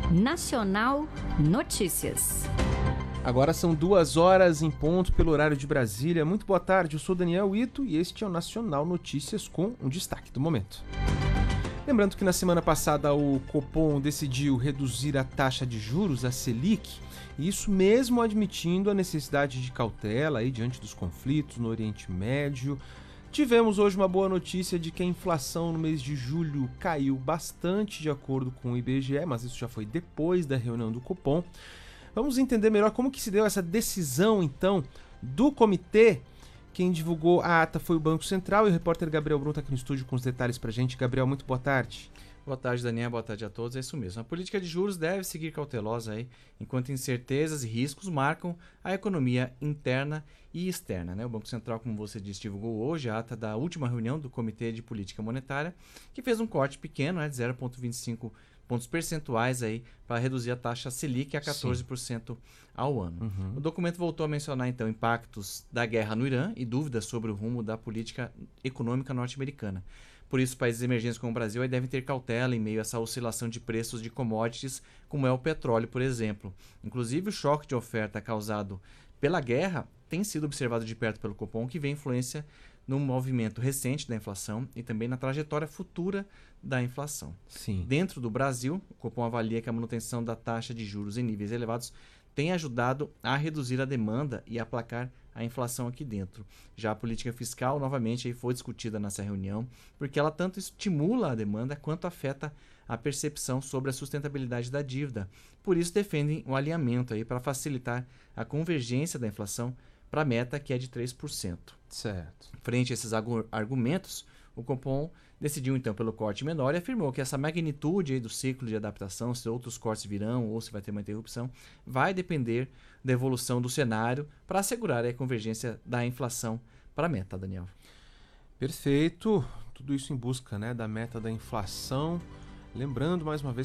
Nacional Notícias. Agora são 2h em ponto pelo horário de Brasília. Muito boa tarde, eu sou Daniel Ito e este é o Nacional Notícias com um destaque do momento. Lembrando que na semana passada o Copom decidiu reduzir a taxa de juros, a Selic, e isso mesmo admitindo a necessidade de cautela aí diante dos conflitos no Oriente Médio. Tivemos hoje uma boa notícia de que a inflação no mês de julho caiu bastante de acordo com o IBGE, mas isso já foi depois da reunião do Copom. Vamos entender melhor como que se deu essa decisão, então, do comitê. Quem divulgou a ata foi o Banco Central e o repórter Gabriel Brum está aqui no estúdio com os detalhes pra gente. Gabriel, muito boa tarde. Boa tarde, Daniel. Boa tarde a todos. É isso mesmo. A política de juros deve seguir cautelosa aí, enquanto incertezas e riscos marcam a economia interna e externa, né? O Banco Central, como você disse, divulgou hoje a ata da última reunião do Comitê de Política Monetária, que fez um corte pequeno, de 0,25 pontos percentuais aí para reduzir a taxa Selic a 14% ao ano. O documento voltou a mencionar então impactos da guerra no Irã e dúvidas sobre o rumo da política econômica norte-americana. Por isso, países emergentes como o Brasil aí devem ter cautela em meio a essa oscilação de preços de commodities, como é o petróleo, por exemplo. Inclusive, o choque de oferta causado pela guerra tem sido observado de perto pelo Copom, que vê influência no movimento recente da inflação e também na trajetória futura da inflação. Sim. Dentro do Brasil, o Copom avalia que a manutenção da taxa de juros em níveis elevados tem ajudado a reduzir a demanda e aplacar a inflação aqui dentro. Já a política fiscal, novamente, aí foi discutida nessa reunião, porque ela tanto estimula a demanda quanto afeta a percepção sobre a sustentabilidade da dívida. Por isso, defendem o alinhamento aí para facilitar a convergência da inflação para a meta, que é de 3%. Certo. Frente a esses argumentos, o Copom decidiu então pelo corte menor e afirmou que essa magnitude aí do ciclo de adaptação, se outros cortes virão ou se vai ter uma interrupção, vai depender da evolução do cenário para assegurar a convergência da inflação para a meta, Daniel. Perfeito. Tudo isso em busca, né, da meta da inflação. Lembrando mais uma vez